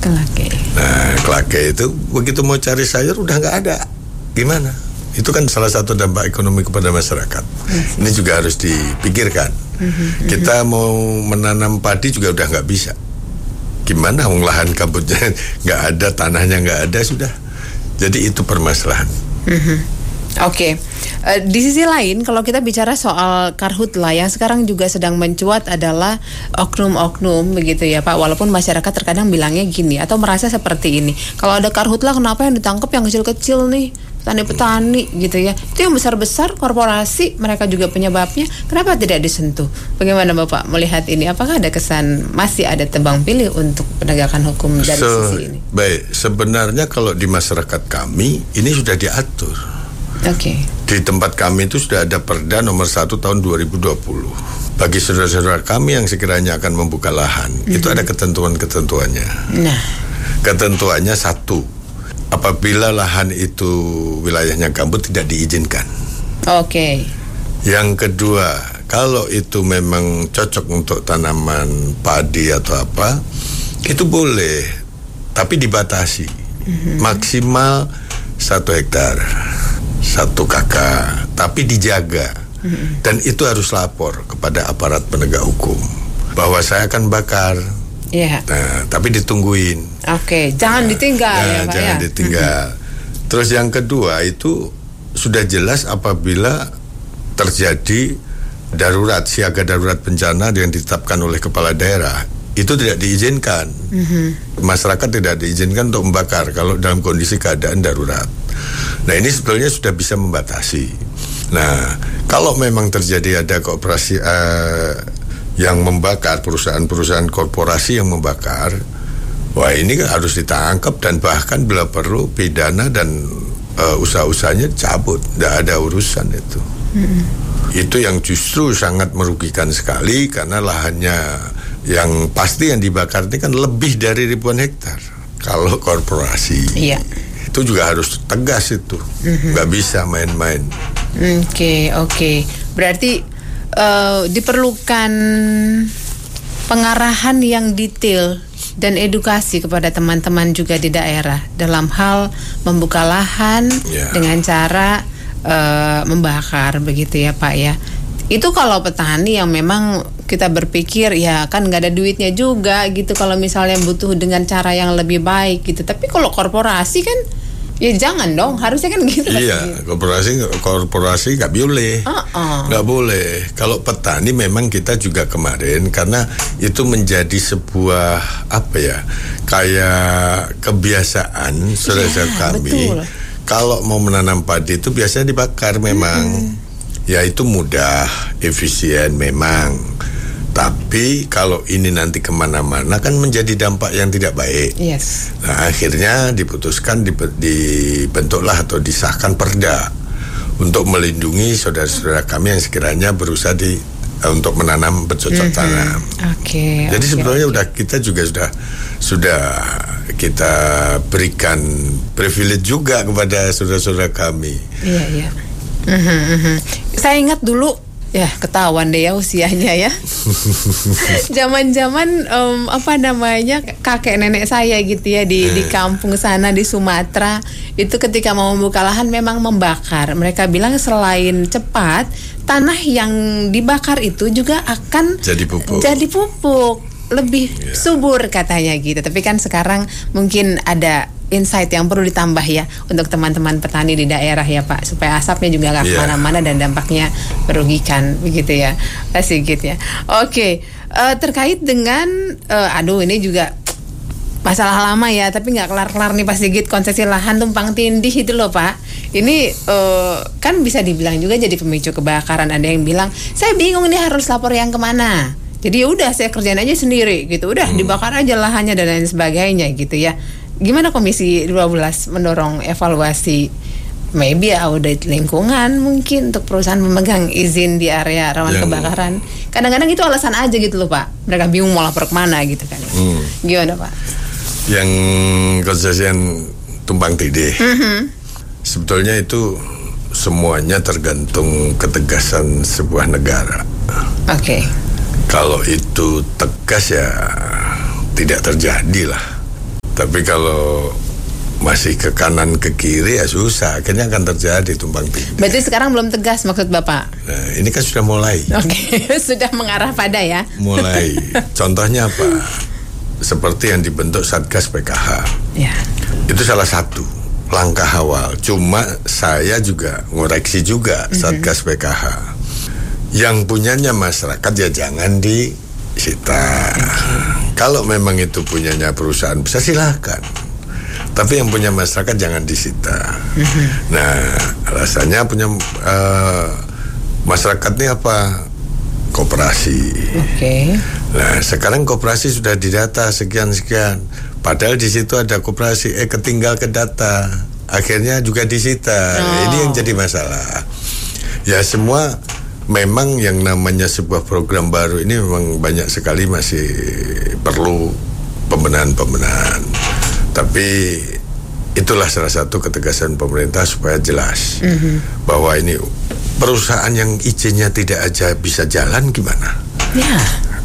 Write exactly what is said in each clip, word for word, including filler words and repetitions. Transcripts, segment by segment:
Kelake. Nah, kelake itu begitu mau cari sayur udah nggak ada. Gimana? Itu kan salah satu dampak ekonomi kepada masyarakat. Yes. Ini juga harus dipikirkan. Mm-hmm. Kita mau menanam padi juga udah nggak bisa. Gimana? Wong lahan gambutnya nggak ada, tanahnya nggak ada sudah. Jadi itu permasalahan. Mm-hmm. Oke, okay. uh, di sisi lain kalau kita bicara soal karhutla yang sekarang juga sedang mencuat adalah oknum-oknum begitu ya Pak. Walaupun masyarakat terkadang bilangnya gini atau merasa seperti ini. Kalau ada karhutla kenapa yang ditangkap yang kecil-kecil nih? Petani-petani gitu ya. Itu yang besar-besar korporasi mereka juga penyebabnya. Kenapa tidak disentuh? Bagaimana Bapak melihat ini? Apakah ada kesan masih ada tebang pilih untuk penegakan hukum dari so, sisi ini? Baik, sebenarnya kalau di masyarakat kami ini sudah diatur. Oke. Okay. Di tempat kami itu sudah ada Perda nomor satu tahun dua ribu dua puluh. Bagi saudara-saudara kami yang sekiranya akan membuka lahan, mm-hmm. itu ada ketentuan-ketentuannya. Nah, ketentuannya satu, apabila lahan itu wilayahnya gambut tidak diizinkan. Oke. Okay. Yang kedua, kalau itu memang cocok untuk tanaman padi atau apa, itu boleh, tapi dibatasi, mm-hmm. maksimal satu hektar. Satu kakak, tapi dijaga, mm-hmm. dan itu harus lapor kepada aparat penegak hukum bahwa saya akan bakar, yeah. nah, tapi ditungguin. Oke, okay. jangan nah, ditinggal nah, ya Pak jangan ya. ditinggal. Mm-hmm. Terus yang kedua itu sudah jelas apabila terjadi darurat, siaga darurat bencana yang ditetapkan oleh kepala daerah, itu tidak diizinkan. Mm-hmm. Masyarakat tidak diizinkan untuk membakar kalau dalam kondisi keadaan darurat. Nah ini sebetulnya sudah bisa membatasi. Nah kalau memang terjadi ada kooperasi uh, yang membakar, perusahaan-perusahaan korporasi yang membakar, wah ini kan harus ditangkap dan bahkan bila perlu pidana dan uh, usaha-usahanya cabut, tidak ada urusan itu. Mm-hmm. Itu yang justru sangat merugikan sekali karena lahannya yang pasti yang dibakar ini kan lebih dari ribuan hektar. Kalau korporasi. Iya. Itu juga harus tegas itu, mm-hmm. nggak bisa main-main. Oke, okay, oke. Okay. Berarti uh, diperlukan pengarahan yang detail dan edukasi kepada teman-teman juga di daerah dalam hal membuka lahan yeah. dengan cara uh, membakar, begitu ya Pak ya. Itu kalau petani yang memang kita berpikir ya kan nggak ada duitnya juga gitu kalau misalnya butuh dengan cara yang lebih baik gitu. Tapi kalau korporasi kan ya jangan dong, harusnya kan gitu. Iya, korporasi korporasi nggak boleh, uh-uh. nggak boleh. Kalau petani memang kita juga kemarin karena itu menjadi sebuah apa ya, kayak kebiasaan saudara ya, kami. Betul. Kalau mau menanam padi itu biasanya dibakar memang, hmm. ya itu mudah, efisien memang. Tapi kalau ini nanti kemana-mana kan menjadi dampak yang tidak baik. Yes. Nah akhirnya diputuskan dibentuklah atau disahkan perda untuk melindungi saudara-saudara kami yang sekiranya berusaha di uh, untuk menanam bercocok mm-hmm. tanam. Oke. Okay, Jadi okay, sebetulnya okay. udah kita juga sudah sudah kita berikan privilege juga kepada saudara-saudara kami. Iya iya. Mm-hmm, mm-hmm. Saya ingat dulu. Ya ketahuan deh ya usianya ya. Zaman-zaman um, apa namanya kakek nenek saya gitu ya di di kampung sana di Sumatera itu ketika mau membuka lahan memang membakar. Mereka bilang selain cepat tanah yang dibakar itu juga akan jadi pupuk. Jadi pupuk lebih yeah. subur katanya gitu. Tapi kan sekarang mungkin ada insight yang perlu ditambah ya untuk teman-teman petani di daerah ya Pak supaya asapnya juga nggak yeah. kemana-mana dan dampaknya merugikan begitu ya Pak Sigit ya. Oke uh, terkait dengan uh, aduh ini juga masalah lama ya tapi nggak kelar-kelar nih Pak Sigit, konsesi lahan tumpang tindih itu loh Pak. Ini uh, kan bisa dibilang juga jadi pemicu kebakaran. Ada yang bilang saya bingung nih harus lapor yang kemana. Jadi ya udah saya kerjain aja sendiri gitu, udah hmm. dibakar aja lahannya dan lain sebagainya gitu ya. Gimana Komisi dua belas mendorong evaluasi maybe audit lingkungan mungkin untuk perusahaan memegang izin di area rawan yang, kebakaran. Kadang-kadang itu alasan aja gitu loh Pak. Mereka bingung mau lapor kemana gitu kan. Hmm. Gimana Pak? Yang kejadian tumpang tindih. Mm-hmm. Sebetulnya itu semuanya tergantung ketegasan sebuah negara. Oke. Okay. Kalau itu tegas ya tidak terjadi lah. Tapi kalau masih ke kanan ke kiri ya susah, akhirnya akan terjadi tumpang tindih. Berarti sekarang belum tegas maksud Bapak? Nah, ini kan sudah mulai. Oke, sudah mengarah pada ya. Mulai. Contohnya apa? Seperti yang dibentuk Satgas P K H. Ya. Itu salah satu langkah awal. Cuma saya juga ngoreksi juga mm-hmm. Satgas P K H. Yang punyanya masyarakat ya jangan disita. Okay. Kalau memang itu punyanya perusahaan besar silahkan. Tapi yang punya masyarakat jangan disita. Mm-hmm. Nah, alasannya punya uh, masyarakat ini apa? Koperasi. Oke. Okay. Nah, sekarang koperasi sudah didata sekian-sekian. Padahal di situ ada koperasi, eh ketinggal ke data. Akhirnya juga disita. Oh. Ini yang jadi masalah. Ya semua memang yang namanya sebuah program baru ini memang banyak sekali masih perlu pembenahan-pembenahan. Tapi itulah salah satu ketegasan pemerintah supaya jelas mm-hmm. bahwa ini perusahaan yang izinnya tidak aja bisa jalan gimana? Ya.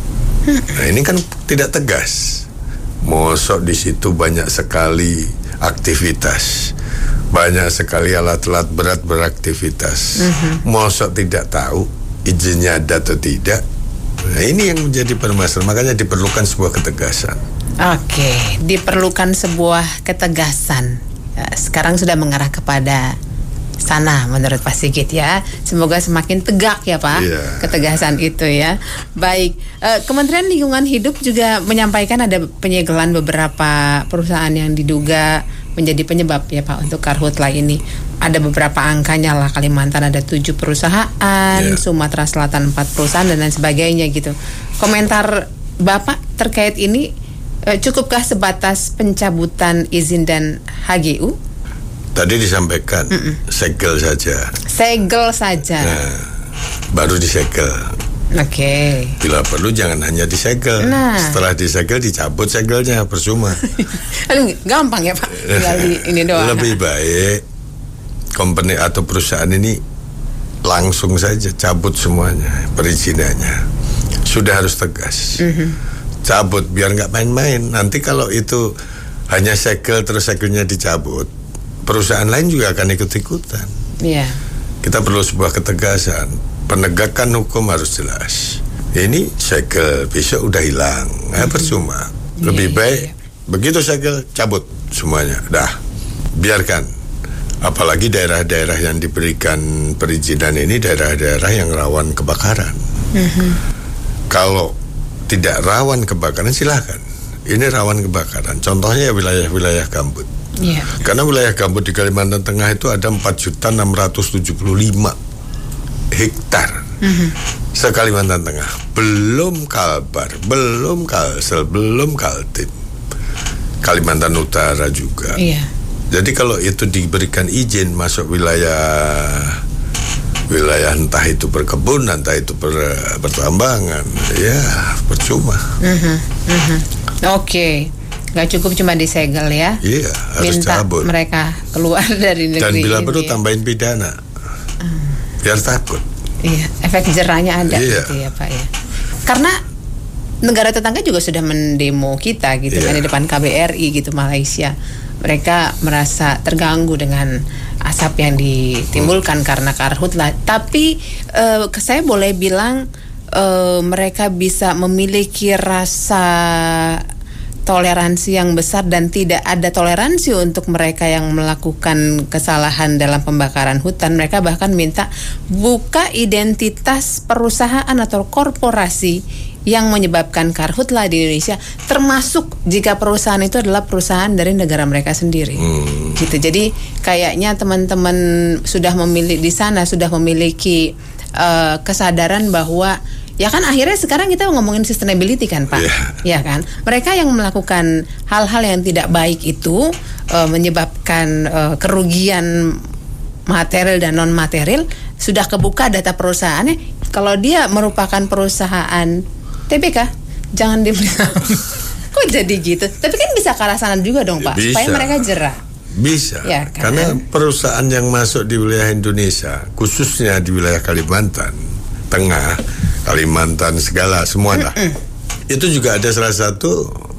Nah ini kan tidak tegas. Mosok di situ banyak sekali aktivitas, banyak sekali alat-alat berat beraktivitas. Mm-hmm. Mosok tidak tahu izinnya ada atau tidak. Nah ini yang menjadi permasalahan. Makanya diperlukan sebuah ketegasan. Oke, diperlukan sebuah ketegasan. Sekarang sudah mengarah kepada sana menurut Pak Sigit ya. Semoga semakin tegak ya Pak yeah. ketegasan itu ya. Baik, eh, Kementerian Lingkungan Hidup juga menyampaikan ada penyegelan beberapa perusahaan yang diduga menjadi penyebab ya Pak untuk karhutla ini. Ada beberapa angkanya lah, Kalimantan ada tujuh perusahaan, yeah. Sumatera Selatan empat perusahaan dan lain sebagainya gitu. Komentar Bapak terkait ini, eh, cukupkah sebatas pencabutan izin dan H G U? Tadi disampaikan Mm-mm. segel saja. Segel saja. Nah, baru disegel. Oke. Okay. Bila perlu jangan hanya disegel. Nah. Setelah disegel dicabut segelnya, percuma. Aduh, gampang ya Pak. Tinggal di ini doang. Lebih baik company atau perusahaan ini langsung saja cabut semuanya perizinannya. Sudah harus tegas. Mm-hmm. Cabut biar nggak main-main. Nanti kalau itu hanya segel terus segelnya dicabut, perusahaan lain juga akan ikut-ikutan. Iya. Yeah. Kita perlu sebuah ketegasan. Penegakan hukum harus jelas. Ini segel besok udah hilang, mm-hmm. eh, percuma. Lebih yeah, baik yeah. begitu segel cabut semuanya. Dah, biarkan. Apalagi daerah-daerah yang diberikan perizinan ini daerah-daerah yang rawan kebakaran. Mm-hmm. Kalau tidak rawan kebakaran silahkan. Ini rawan kebakaran. Contohnya wilayah-wilayah gambut. Yeah. Karena wilayah gambut di Kalimantan Tengah itu ada empat juta enam ratus tujuh puluh lima hektar mm-hmm. se-Kalimantan Tengah. Belum Kalbar, belum Kalsel, belum Kaltim. Kalimantan Utara juga. Yeah. Jadi kalau itu diberikan izin masuk wilayah wilayah entah itu perkebunan, entah itu per, pertambangan, ya percuma. Mm-hmm. Mm-hmm. Oke. Okay. Gak cukup cuma disegel ya. Iya, harus minta cabut. Mereka keluar dari negeri. Dan bila ini. perlu tambahin pidana. Hmm. Biar takut. Iya, efek jerahnya ada iya. gitu ya Pak ya. Karena negara tetangga juga sudah mendemo kita gitu iya. kan di depan K B R I gitu Malaysia. Mereka merasa terganggu dengan asap yang ditimbulkan hmm. karena karhutla. Tapi uh, saya boleh bilang uh, mereka bisa memiliki rasa toleransi yang besar dan tidak ada toleransi untuk mereka yang melakukan kesalahan dalam pembakaran hutan. Mereka bahkan minta buka identitas perusahaan atau korporasi yang menyebabkan karhutla di Indonesia, termasuk jika perusahaan itu adalah perusahaan dari negara mereka sendiri. Hmm. Gitu. Jadi kayaknya teman-teman sudah memiliki di sana sudah memiliki uh, kesadaran bahwa ya kan akhirnya sekarang kita ngomongin sustainability kan Pak, yeah. ya kan. Mereka yang melakukan hal-hal yang tidak baik itu uh, menyebabkan uh, kerugian material dan non material sudah kebuka data perusahaannya. Kalau dia merupakan perusahaan T B K, jangan dibeli. Kok jadi gitu? Tapi kan bisa ke arah sana juga dong Pak, bisa. Supaya mereka jerah. Bisa, ya, kan? Karena perusahaan yang masuk di wilayah Indonesia, khususnya di wilayah Kalimantan Tengah, Kalimantan segala semua lah. Mm-mm. Itu juga ada salah satu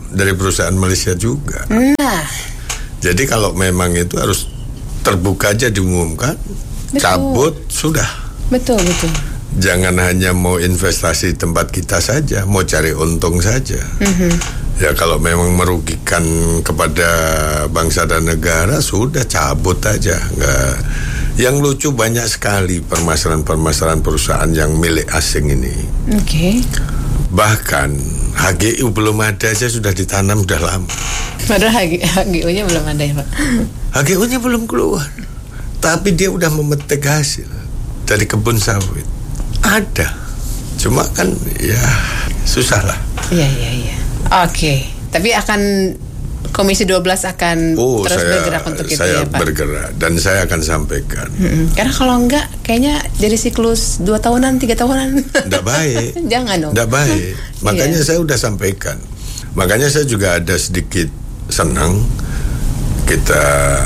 dari perusahaan Malaysia juga. Nah, jadi kalau memang itu harus terbuka aja diumumkan, betul. Cabut sudah. Betul betul. Jangan hanya mau investasi di tempat kita saja, mau cari untung saja. Mm-hmm. Ya kalau memang merugikan kepada bangsa dan negara, sudah cabut aja. Nggak. Yang lucu banyak sekali permasalahan-permasalahan perusahaan yang milik asing ini. Oke. Okay. Bahkan H G U belum ada aja sudah ditanam sudah lama. Padahal H G U-nya belum ada ya Pak. H G U-nya belum keluar, tapi dia udah memetik hasil dari kebun sawit. Ada, cuma kan ya susah lah. Iya iya iya. Oke, tapi akan Komisi dua belas akan oh, terus saya, bergerak untuk itu saya ya Pak? bergerak dan saya akan sampaikan. Mm-mm. Karena kalau enggak, kayaknya jadi siklus dua tahunan, tiga tahunan. Nggak baik. Jangan dong. Nggak baik. Makanya yeah. saya udah sampaikan. Makanya saya juga ada sedikit senang kita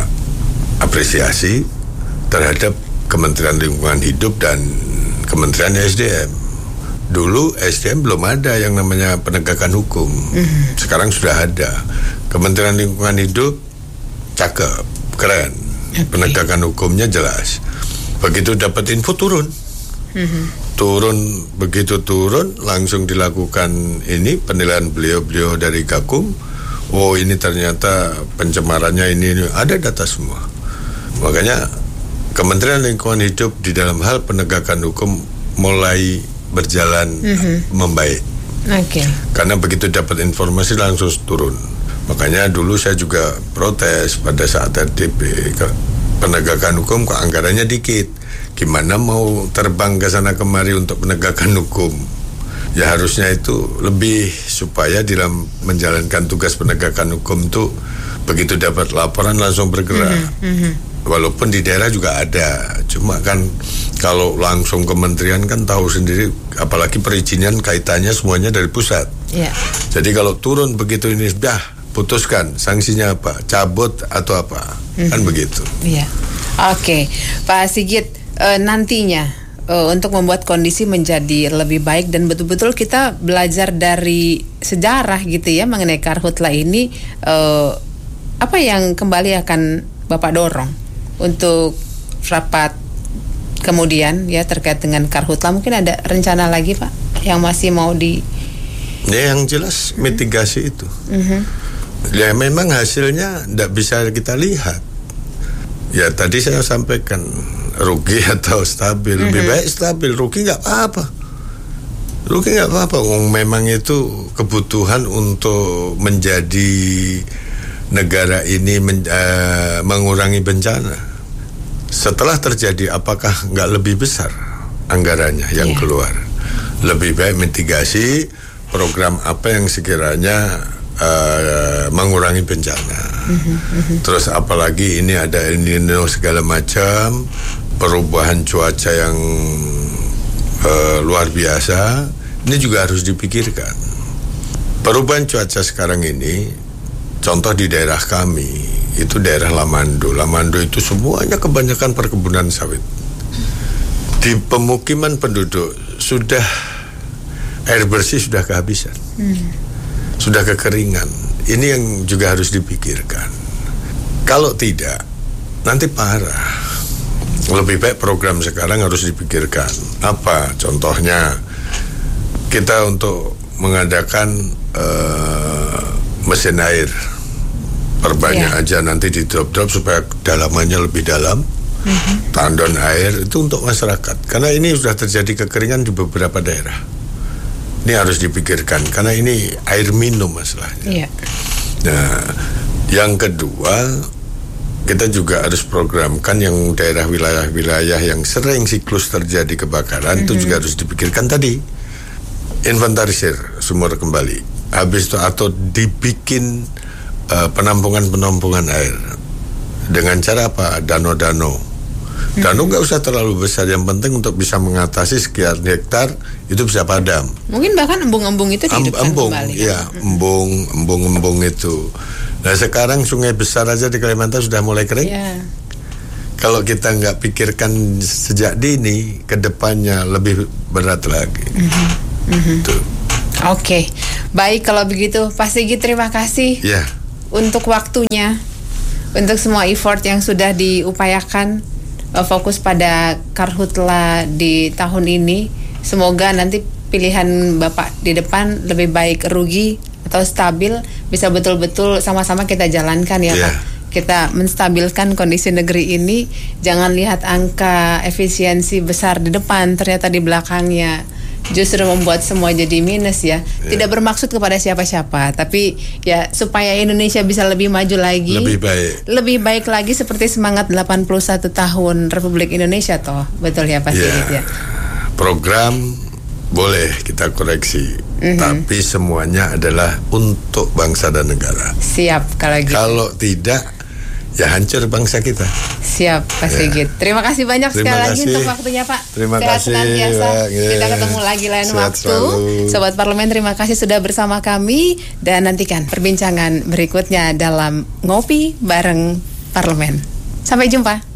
apresiasi terhadap Kementerian Lingkungan Hidup dan Kementerian S D M. Dulu S D M belum ada yang namanya penegakan hukum. Mm-hmm. Sekarang sudah ada. Kementerian Lingkungan Hidup cakep, keren. Okay. Penegakan hukumnya jelas. Begitu dapat info turun. Mm-hmm. Turun, begitu turun langsung dilakukan ini penilaian beliau-beliau dari Gakum. Oh ini ternyata pencemarannya ini, ini ada data semua. Makanya Kementerian Lingkungan Hidup di dalam hal penegakan hukum mulai berjalan mm-hmm. membaik. Oke. Okay. Karena begitu dapat informasi langsung turun. Makanya dulu saya juga protes pada saat R D P penegakan hukum kok anggarannya dikit. Gimana mau terbang ke sana kemari untuk penegakan hukum? Ya harusnya itu lebih supaya dalam menjalankan tugas penegakan hukum itu begitu dapat laporan langsung bergerak. Mm-hmm. Walaupun di daerah juga ada, cuma kan kalau langsung kementerian kan tahu sendiri, apalagi perizinan kaitannya semuanya dari pusat. Yeah. Jadi kalau turun begitu ini sudah putuskan sanksinya apa, cabut atau apa, mm-hmm. kan begitu. Iya. Yeah. Oke, okay. Pak Sigit, e, nantinya e, untuk membuat kondisi menjadi lebih baik dan betul-betul kita belajar dari sejarah gitu ya mengenai Karhutla ini, e, apa yang kembali akan Bapak dorong untuk rapat kemudian ya terkait dengan Karhutla? Mungkin ada rencana lagi Pak yang masih mau di ya, yang jelas mm-hmm. mitigasi itu mm-hmm. ya memang hasilnya tidak bisa kita lihat ya. Tadi saya sampaikan rugi atau stabil, mm-hmm. lebih baik stabil. Rugi nggak apa-apa, rugi nggak apa-apa. Memang itu kebutuhan untuk menjadi negara ini men, uh, mengurangi bencana. Setelah terjadi, apakah nggak lebih besar anggarannya yang yeah. keluar? Lebih baik mitigasi program apa yang sekiranya uh, mengurangi bencana. Mm-hmm, mm-hmm. Terus apalagi ini ada El Nino segala macam, perubahan cuaca yang uh, luar biasa. Ini juga harus dipikirkan. Perubahan cuaca sekarang ini, contoh di daerah kami, itu daerah Lamando. Lamando itu semuanya kebanyakan perkebunan sawit. Di pemukiman penduduk sudah air bersih sudah kehabisan, hmm. sudah kekeringan. Ini yang juga harus dipikirkan. Kalau tidak, nanti parah. Lebih baik program sekarang harus dipikirkan. Apa contohnya? Kita untuk mengadakan uh, mesin air. Perbanyak yeah. aja nanti di drop-drop supaya dalamannya lebih dalam. Mm-hmm. Tandon air itu untuk masyarakat. Karena ini sudah terjadi kekeringan di beberapa daerah. Ini harus dipikirkan karena ini air minum masalahnya. Yeah. Nah, yang kedua kita juga harus programkan yang daerah wilayah-wilayah yang sering siklus terjadi kebakaran, mm-hmm. itu juga harus dipikirkan tadi. Inventarisir sumur kembali. Habis itu atau dibikin Uh, penampungan-penampungan air dengan cara apa? Danau-danau. Hmm. Danau nggak usah terlalu besar, yang penting untuk bisa mengatasi sekian hektar itu bisa padam. Mungkin bahkan embung-embung itu dihidupkan embung, kembali. Ya, hmm. embung, embung-embung itu. Nah sekarang sungai besar aja di Kalimantan sudah mulai kering. Yeah. Kalau kita nggak pikirkan sejak dini, ke depannya lebih berat lagi. Mm-hmm. Mm-hmm. Tuh. Oke, okay. Baik kalau begitu, Pak Sigit terima kasih ya. untuk waktunya, untuk semua effort yang sudah diupayakan, uh, fokus pada Karhutla di tahun ini. Semoga nanti pilihan Bapak di depan lebih baik rugi atau stabil, bisa betul-betul sama-sama kita jalankan ya, ya. Pak. Kita menstabilkan kondisi negeri ini. Jangan lihat angka efisiensi besar di depan, ternyata di belakangnya justru membuat semua jadi minus ya. Yeah. Tidak bermaksud kepada siapa-siapa, tapi ya supaya Indonesia bisa lebih maju lagi, lebih baik, lebih baik lagi seperti semangat delapan puluh satu tahun Republik Indonesia toh, betul ya Pak Sigit yeah. ya. Program boleh kita koreksi, mm-hmm. tapi semuanya adalah untuk bangsa dan negara. Siap kalau gitu. Kalau tidak, ya hancur bangsa kita. Siap Pak ya. Sigit. Terima kasih banyak Terima sekali kasih. lagi untuk waktunya Pak. Terima Sehat kasih. senantiasa. Yeah. Kita ketemu lagi lain Sehat waktu. selalu. Sobat Parlemen, terima kasih sudah bersama kami dan nantikan perbincangan berikutnya dalam Ngopi Bareng Parlemen. Sampai jumpa.